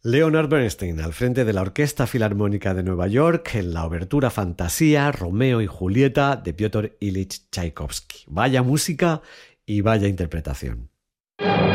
Leonard Bernstein al frente de la Orquesta Filarmónica de Nueva York en la obertura Fantasía, Romeo y Julieta de Piotr Ilich Chaikovsky. Vaya música y vaya interpretación.